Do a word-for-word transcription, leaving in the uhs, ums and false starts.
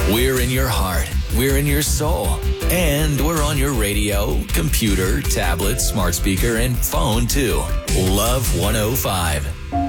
We're in your heart. We're in your soul. And we're on your radio, computer, tablet, smart speaker, and phone, too. Love one oh five.